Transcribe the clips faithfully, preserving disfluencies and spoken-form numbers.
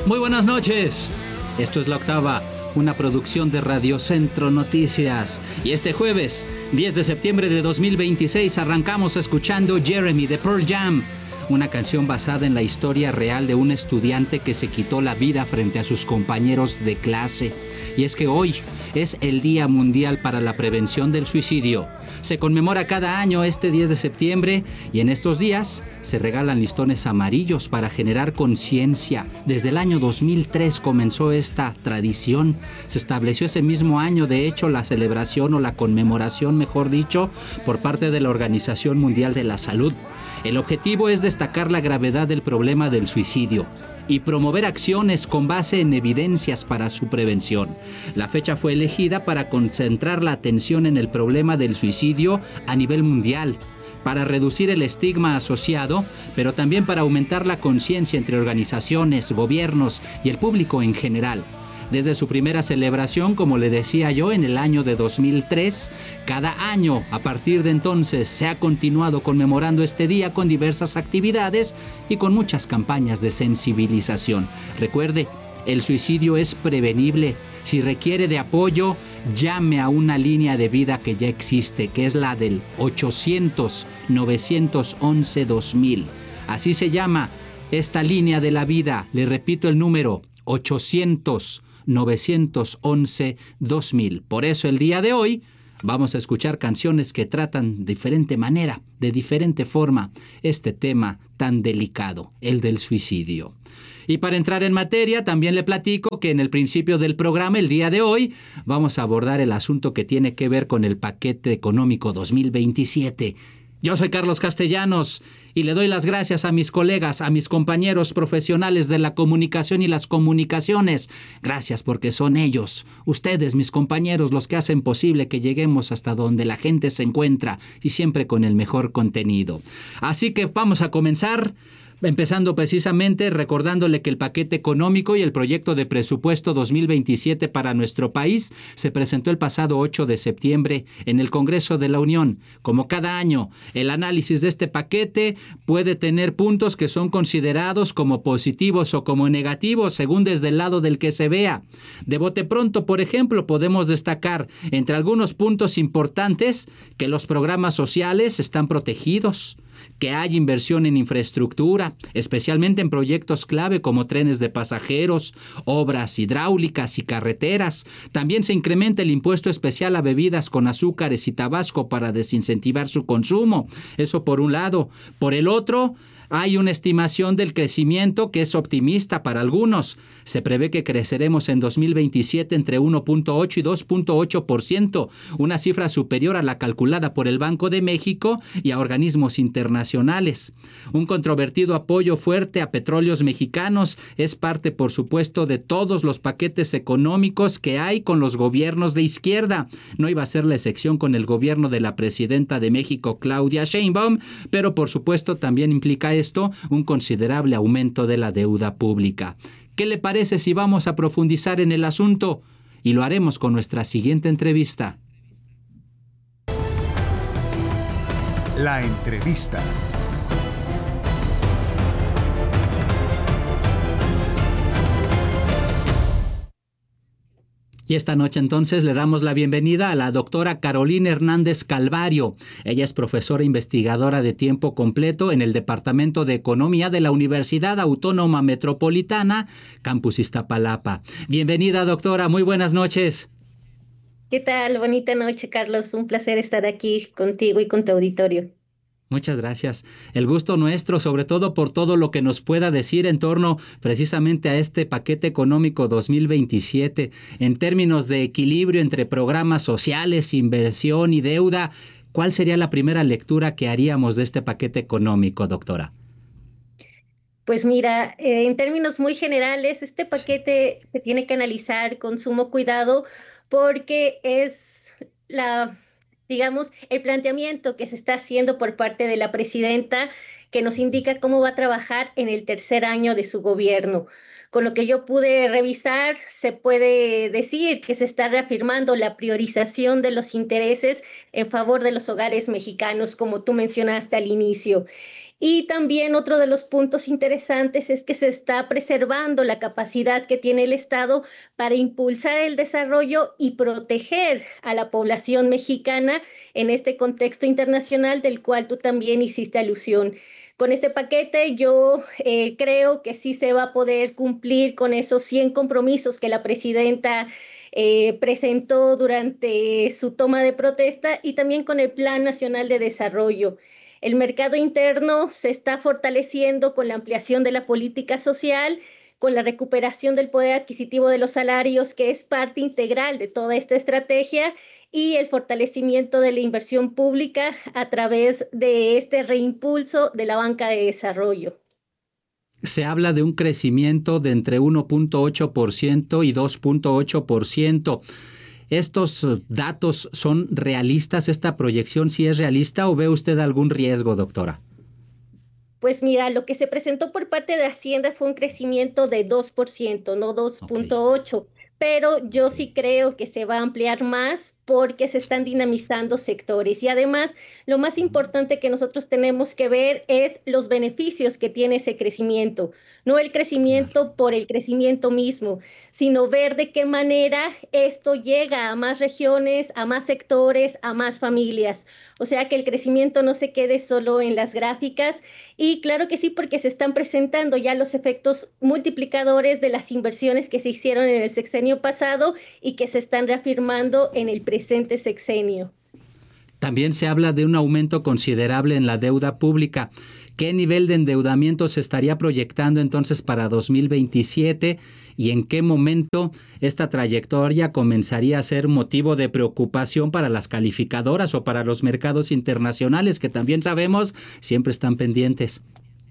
Muy buenas noches. Esto es La Octava, una producción de Radio Centro Noticias. Y este jueves, diez de septiembre de dos mil veintiséis, arrancamos escuchando Jeremy de Pearl Jam, una canción basada en la historia real de un estudiante que se quitó la vida frente a sus compañeros de clase. Y es que hoy es el Día Mundial para la Prevención del Suicidio. Se conmemora cada año este diez de septiembre y en estos días se regalan listones amarillos para generar conciencia. Desde el año dos mil tres comenzó esta tradición. Se estableció ese mismo año, de hecho, la celebración o la conmemoración, mejor dicho, por parte de la Organización Mundial de la Salud. El objetivo es destacar la gravedad del problema del suicidio y promover acciones con base en evidencias para su prevención. La fecha fue elegida para concentrar la atención en el problema del suicidio a nivel mundial, para reducir el estigma asociado, pero también para aumentar la conciencia entre organizaciones, gobiernos y el público en general. Desde su primera celebración, como le decía yo, en el año de dos mil tres, cada año, a partir de entonces, se ha continuado conmemorando este día con diversas actividades y con muchas campañas de sensibilización. Recuerde, el suicidio es prevenible. Si requiere de apoyo, llame a una línea de vida que ya existe, que es la del ochocientos, novecientos once, dos mil. Así se llama esta línea de la vida. Le repito el número, ochocientos, novecientos once, dos mil. Por eso el día de hoy vamos a escuchar canciones que tratan de diferente manera, de diferente forma, este tema tan delicado, el del suicidio. Y para entrar en materia, también le platico que en el principio del programa, el día de hoy, vamos a abordar el asunto que tiene que ver con el paquete económico dos mil veintisiete. Yo soy Carlos Castellanos y le doy las gracias a mis colegas, a mis compañeros profesionales de la comunicación y las comunicaciones. Gracias porque son ellos, ustedes, mis compañeros, los que hacen posible que lleguemos hasta donde la gente se encuentra y siempre con el mejor contenido. Así que vamos a comenzar. Empezando precisamente recordándole que el paquete económico y el proyecto de presupuesto dos mil veintisiete para nuestro país se presentó el pasado ocho de septiembre en el Congreso de la Unión. Como cada año, el análisis de este paquete puede tener puntos que son considerados como positivos o como negativos, según desde el lado del que se vea. De bote pronto, por ejemplo, podemos destacar entre algunos puntos importantes que los programas sociales están protegidos, que hay inversión en infraestructura, especialmente en proyectos clave como trenes de pasajeros, obras hidráulicas y carreteras. También se incrementa el impuesto especial a bebidas con azúcares y tabasco para desincentivar su consumo. Eso por un lado. Por el otro, hay una estimación del crecimiento que es optimista para algunos. Se prevé que creceremos en dos mil veintisiete entre uno punto ocho y dos punto ocho por ciento, una cifra superior a la calculada por el Banco de México y a organismos internacionales. Un controvertido apoyo fuerte a petróleos mexicanos es parte, por supuesto, de todos los paquetes económicos que hay con los gobiernos de izquierda. No iba a ser la excepción con el gobierno de la presidenta de México, Claudia Sheinbaum, pero por supuesto también implica esto un considerable aumento de la deuda pública. ¿Qué le parece si vamos a profundizar en el asunto? Y lo haremos con nuestra siguiente entrevista. La entrevista. Y esta noche entonces le damos la bienvenida a la doctora Carolina Hernández Calvario. Ella es profesora investigadora de tiempo completo en el Departamento de Economía de la Universidad Autónoma Metropolitana, Campus Iztapalapa. Bienvenida, doctora. Muy buenas noches. ¿Qué tal? Bonita noche, Carlos. Un placer estar aquí contigo y con tu auditorio. Muchas gracias. El gusto nuestro, sobre todo por todo lo que nos pueda decir en torno precisamente a este paquete económico dos mil veintisiete, en términos de equilibrio entre programas sociales, inversión y deuda. ¿Cuál sería la primera lectura que haríamos de este paquete económico, doctora? Pues mira, eh, en términos muy generales, este paquete se tiene que analizar con sumo cuidado porque es la... digamos, el planteamiento que se está haciendo por parte de la presidenta que nos indica cómo va a trabajar en el tercer año de su gobierno. Con lo que yo pude revisar, se puede decir que se está reafirmando la priorización de los intereses en favor de los hogares mexicanos, como tú mencionaste al inicio. Y también otro de los puntos interesantes es que se está preservando la capacidad que tiene el Estado para impulsar el desarrollo y proteger a la población mexicana en este contexto internacional del cual tú también hiciste alusión. Con este paquete yo eh, creo que sí se va a poder cumplir con esos cien compromisos que la presidenta eh, presentó durante su toma de protesta y también con el Plan Nacional de Desarrollo. El mercado interno se está fortaleciendo con la ampliación de la política social, con la recuperación del poder adquisitivo de los salarios, que es parte integral de toda esta estrategia, y el fortalecimiento de la inversión pública a través de este reimpulso de la banca de desarrollo. Se habla de un crecimiento de entre uno punto ocho por ciento y dos punto ocho por ciento. ¿Estos datos son realistas? ¿Esta proyección sí es realista o ve usted algún riesgo, doctora? Pues mira, lo que se presentó por parte de Hacienda fue un crecimiento de dos por ciento, no dos punto ocho por ciento, pero yo sí creo que se va a ampliar más porque se están dinamizando sectores. Y además, lo más importante que nosotros tenemos que ver es los beneficios que tiene ese crecimiento, no el crecimiento por el crecimiento mismo, sino ver de qué manera esto llega a más regiones, a más sectores, a más familias. O sea, que el crecimiento no se quede solo en las gráficas. Y claro que sí, porque se están presentando ya los efectos multiplicadores de las inversiones que se hicieron en el sexenio pasado y que se están reafirmando en el presente sexenio. También se habla de un aumento considerable en la deuda pública. ¿Qué nivel de endeudamiento se estaría proyectando entonces para dos mil veintisiete y en qué momento esta trayectoria comenzaría a ser motivo de preocupación para las calificadoras o para los mercados internacionales que también sabemos siempre están pendientes?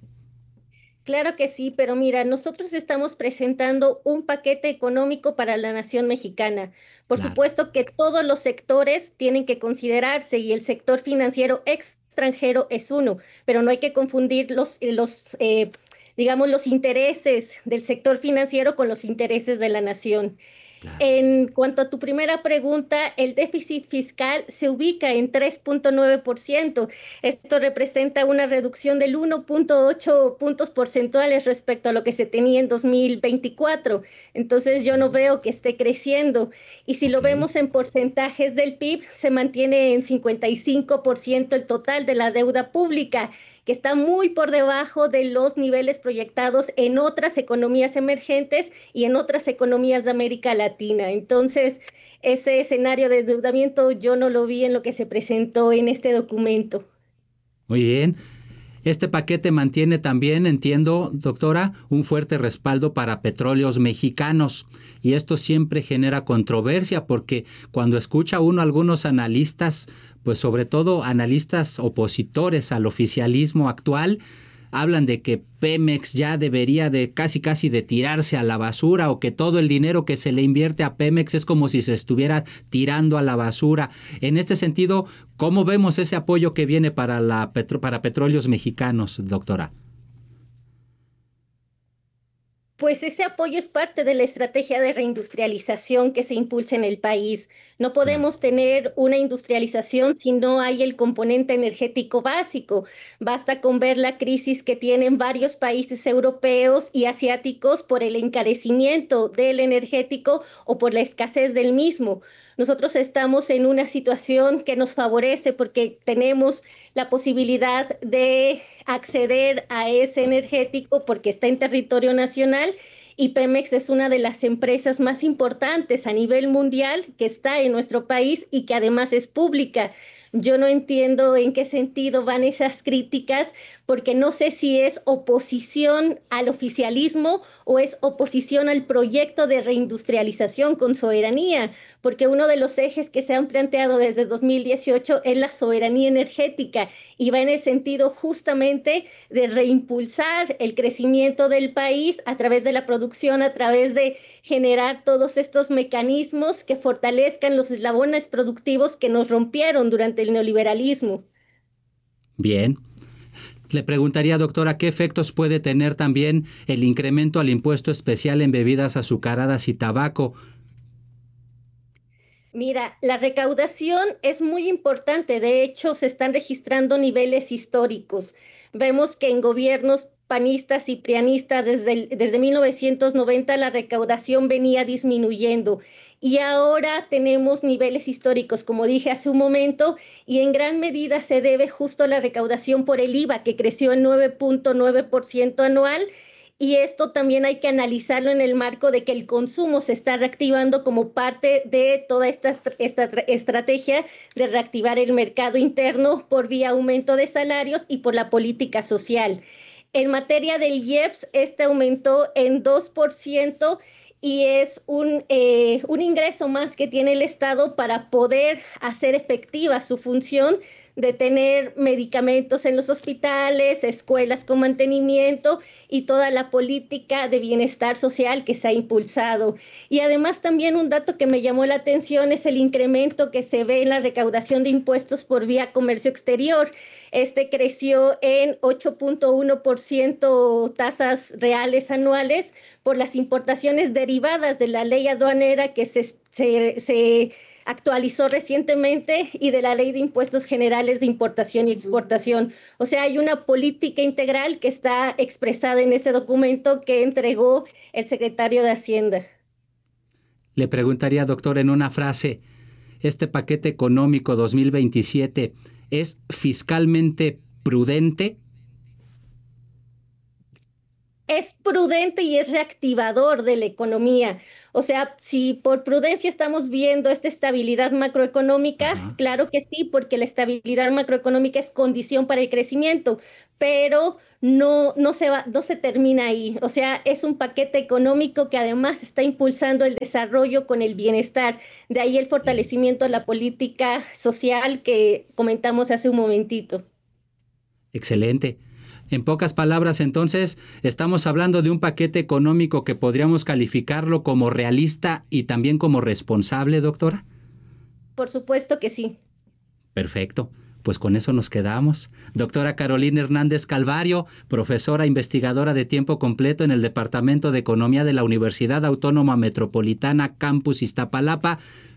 Claro que sí, pero mira, nosotros estamos presentando un paquete económico para la nación mexicana. Por Claro. supuesto que todos los sectores tienen que considerarse y el sector financiero extranjero es uno, pero no hay que confundir los, los eh, digamos, los intereses del sector financiero con los intereses de la nación. Claro. En cuanto a tu primera pregunta, el déficit fiscal se ubica en tres punto nueve por ciento. Esto representa una reducción del uno punto ocho puntos porcentuales respecto a lo que se tenía en dos mil veinticuatro. Entonces yo no veo que esté creciendo. Y si lo Okay. vemos en porcentajes del P I B, se mantiene en cincuenta y cinco por ciento el total de la deuda pública, que está muy por debajo de los niveles proyectados en otras economías emergentes y en otras economías de América Latina. Entonces, ese escenario de endeudamiento yo no lo vi en lo que se presentó en este documento. Muy bien. Este paquete mantiene también, entiendo, doctora, un fuerte respaldo para petróleos mexicanos. Y esto siempre genera controversia porque cuando escucha uno a algunos analistas, pues sobre todo analistas opositores al oficialismo actual, hablan de que Pemex ya debería de casi casi de tirarse a la basura o que todo el dinero que se le invierte a Pemex es como si se estuviera tirando a la basura. En este sentido, ¿cómo vemos ese apoyo que viene para, la petro- para petróleos mexicanos, doctora? Pues ese apoyo es parte de la estrategia de reindustrialización que se impulsa en el país. No Claro. podemos tener una industrialización si no hay el componente energético básico. Basta con ver la crisis que tienen varios países europeos y asiáticos por el encarecimiento del energético o por la escasez del mismo. Nosotros estamos en una situación que nos favorece porque tenemos la posibilidad de acceder a ese energético porque está en territorio nacional y Pemex es una de las empresas más importantes a nivel mundial que está en nuestro país y que además es pública. Yo no entiendo en qué sentido van esas críticas, porque no sé si es oposición al oficialismo o es oposición al proyecto de reindustrialización con soberanía, porque uno de los ejes que se han planteado desde dos mil dieciocho es la soberanía energética y va en el sentido justamente de reimpulsar el crecimiento del país a través de la producción, a través de generar todos estos mecanismos que fortalezcan los eslabones productivos que nos rompieron durante el neoliberalismo. Bien. Le preguntaría, doctora, ¿qué efectos puede tener también el incremento al impuesto especial en bebidas azucaradas y tabaco? Mira, la recaudación es muy importante. De hecho, se están registrando niveles históricos. Vemos que en gobiernos panistas y prianistas desde, el- desde mil novecientos noventa la recaudación venía disminuyendo y ahora tenemos niveles históricos, como dije hace un momento, y en gran medida se debe justo a la recaudación por el IVA, que creció en nueve punto nueve por ciento anual. Y esto también hay que analizarlo en el marco de que el consumo se está reactivando como parte de toda esta, esta estrategia de reactivar el mercado interno por vía aumento de salarios y por la política social. En materia del I E P S, este aumentó en dos por ciento y es un, eh, un ingreso más que tiene el Estado para poder hacer efectiva su función de tener medicamentos en los hospitales, escuelas con mantenimiento y toda la política de bienestar social que se ha impulsado. Y además también un dato que me llamó la atención es el incremento que se ve en la recaudación de impuestos por vía comercio exterior. Este creció en ocho punto uno por ciento tasas reales anuales por las importaciones derivadas de la ley aduanera que se, se, se actualizó recientemente y de la Ley de Impuestos Generales de Importación y Exportación. O sea, hay una política integral que está expresada en este documento que entregó el secretario de Hacienda. Le preguntaría, doctor, en una frase, ¿este paquete económico dos mil veintisiete es fiscalmente prudente? Es prudente y es reactivador de la economía. O sea, si por prudencia estamos viendo esta estabilidad macroeconómica, Ajá. claro que sí, porque la estabilidad macroeconómica es condición para el crecimiento, pero no, no se va, no se termina ahí. O sea, es un paquete económico que además está impulsando el desarrollo con el bienestar. De ahí el Bien. fortalecimiento de la política social que comentamos hace un momentito. Excelente. En pocas palabras, entonces, estamos hablando de un paquete económico que podríamos calificarlo como realista y también como responsable, doctora. Por supuesto que sí. Perfecto. Pues con eso nos quedamos. Doctora Carolina Hernández Calvario, profesora investigadora de tiempo completo en el Departamento de Economía de la Universidad Autónoma Metropolitana Campus Iztapalapa.